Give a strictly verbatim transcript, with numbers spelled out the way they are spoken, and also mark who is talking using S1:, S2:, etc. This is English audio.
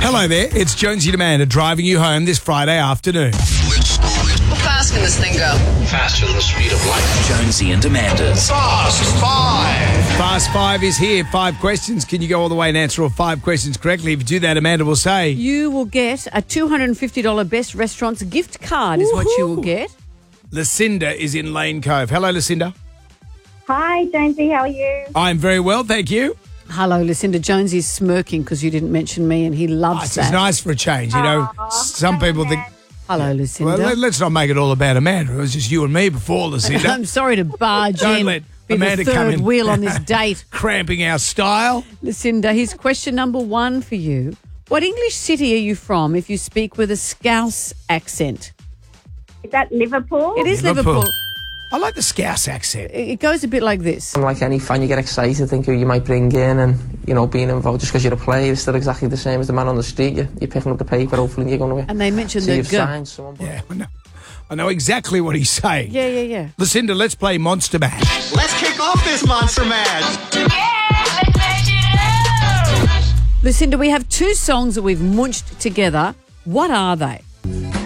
S1: Hello there, it's Jonesy and Amanda driving you home this Friday afternoon.
S2: How fast can this thing go?
S3: Faster than the speed of light.
S4: Jonesy and Amanda's
S3: Fast Five.
S1: Fast Five is here. Five questions. Can you go all the way and answer all five questions correctly? If you do that, Amanda will say...
S5: You will get a two hundred fifty dollars Best Restaurants gift card is what you will get.
S1: Lucinda is in Lane Cove. Hello, Lucinda.
S6: Hi, Jonesy. How are you?
S1: I'm very well, thank you.
S5: Hello, Lucinda. Jones is smirking because you didn't mention me and he
S1: Oh,
S5: loves
S1: it's
S5: that.
S1: nice for a change, you know.
S6: Aw,
S1: Some
S6: hello,
S1: people think...
S6: Amanda.
S5: Hello, Lucinda.
S1: Well, let- let's not make it all about Amanda. It was just you and me before, Lucinda.
S5: I'm sorry to barge
S1: Don't
S5: in.
S1: let
S5: be
S1: Amanda
S5: the
S1: come
S5: third
S1: in.
S5: wheel on this date.
S1: Cramping our style.
S5: Lucinda, here's question number one for you. What English city are you from if you speak with a Scouse accent?
S6: Is that Liverpool?
S5: It is
S1: Liverpool.
S5: Liverpool.
S1: I like the Scouse accent.
S5: It it goes a bit like this.
S7: Like any fan, you get excited, think who you might bring in, and you know, being involved just because you're a player is still exactly the same as the man on the street. You, you're picking up the paper, hopefully you're going to.
S5: And they mentioned
S7: see
S5: the
S7: you've
S5: G.
S7: signed someone. but-
S1: Yeah, I know. I know exactly what he's saying.
S5: Yeah, yeah, yeah.
S1: Lucinda, let's play Monster Mash.
S3: Let's kick off this Monster Mash.
S5: Lucinda, we have two songs that we've munched together. What are they?